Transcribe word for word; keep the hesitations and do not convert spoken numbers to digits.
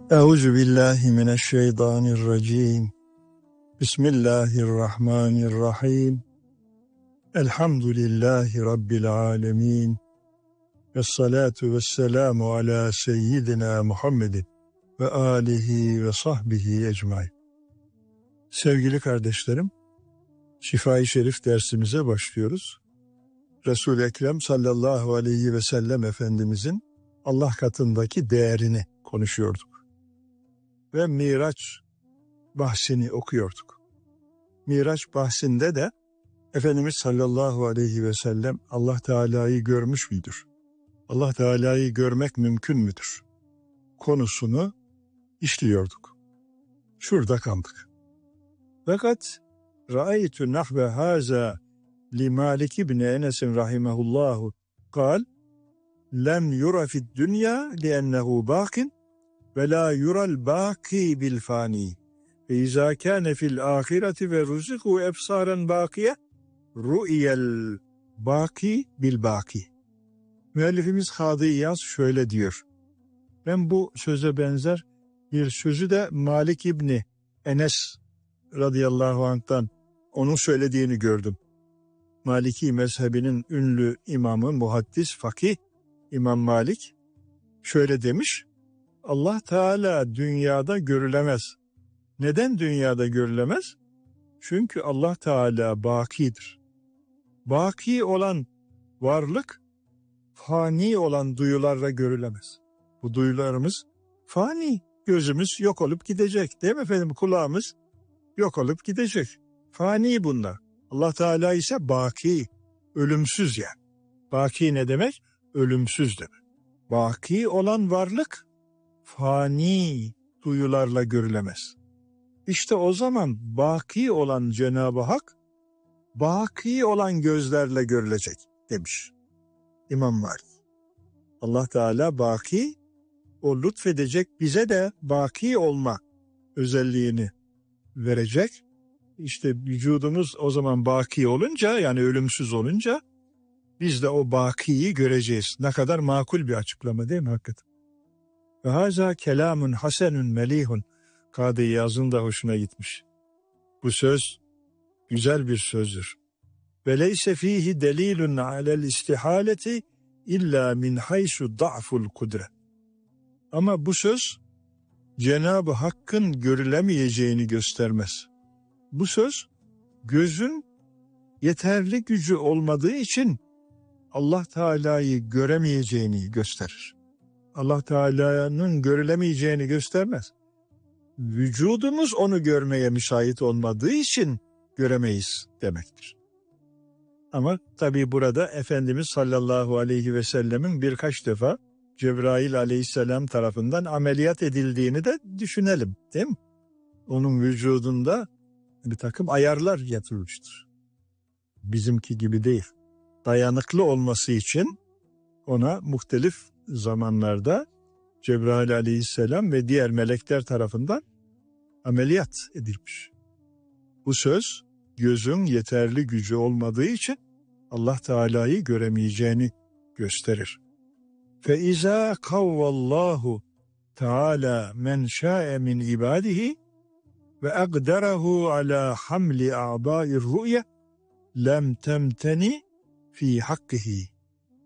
Euzu billahi mineşşeytanirracim. Bismillahirrahmanirrahim. Elhamdülillahi Rabbil alemin. Vessalatu vesselamu ala seyyidina Muhammedin ve alihi ve sahbihi ecmaîn. Sevgili kardeşlerim, Şifa-i Şerif dersimize başlıyoruz. Resul-i Ekrem sallallahu aleyhi ve sellem Efendimizin Allah katındaki değerini konuşuyorduk. Ve Miraç bahsini okuyorduk. Miraç bahsinde de Efendimiz sallallahu aleyhi ve sellem Allah Teala'yı görmüş müdür? Allah Teala'yı görmek mümkün müdür? Konusunu işliyorduk. Şurada kaldık. Fakat ra'aytu nahve haza li Malik ibn Enes rahimehullah kal lem yura fid dünya li'ennehu baqin ve la yural baqi bil fani. Ve izâ kâne fil âhireti ve ruziku efsâren bâkiye ru'iyel bâki bil bâki. Müellifimiz Kadı İyaz şöyle diyor. Ben bu söze benzer bir sözü de Malik İbni Enes radıyallahu anh'tan onun söylediğini gördüm. Maliki mezhebinin ünlü imamı, muhaddis, fakih İmam Malik şöyle demiş. Allah Teala dünyada görülemez. Neden dünyada görülemez? Çünkü Allah Teala bakidir. Baki olan varlık fani olan duyularla görülemez. Bu duyularımız fani. Gözümüz yok olup gidecek. Değil mi efendim? Kulağımız yok olup gidecek. Fani bunlar. Allah Teala ise baki, ölümsüz yani. Baki ne demek? Ölümsüz demek. Baki olan varlık fani duyularla görülemez. İşte o zaman baki olan Cenab-ı Hak, baki olan gözlerle görülecek demiş İmam Malik. Allah Teala baki, o lütfedecek, bize de baki olma özelliğini verecek. İşte vücudumuz o zaman baki olunca, yani ölümsüz olunca biz de o bakiyi göreceğiz. Ne kadar makul bir açıklama değil mi hakikaten? Ve haza kelamun hasenun melihun. Kadı İyaz'ın da hoşuna gitmiş. Bu söz güzel bir sözdür. Ve leyse fihi delilun alel istihaleti illa min haysu da'ful kudre. Ama bu söz Cenab-ı Hakk'ın görülemeyeceğini göstermez. Bu söz gözün yeterli gücü olmadığı için Allah Teala'yı göremeyeceğini gösterir. Allah Teala'nın görülemeyeceğini göstermez. Vücudumuz onu görmeye müsait olmadığı için göremeyiz demektir. Ama tabii burada Efendimiz sallallahu aleyhi ve sellemin birkaç defa Cebrail aleyhisselam tarafından ameliyat edildiğini de düşünelim, değil mi? Onun vücudunda bir takım ayarlar yapılmıştır. Bizimki gibi değil. Dayanıklı olması için ona muhtelif zamanlarda Cebrail aleyhisselam ve diğer melekler tarafından ameliyat edilmiş. Bu söz gözün yeterli gücü olmadığı için Allah Teala'yı göremeyeceğini gösterir. فَاِذَا قَوَّ اللّٰهُ تَعَالَى مَنْ شَاءَ مِنْ عِبَادِهِ وَاَقْدَرَهُ عَلَى حَمْلِ اَعْبَاءِ الرُّؤْيَةِ لَمْ تَمْتَنِ فِي حَقِّهِ.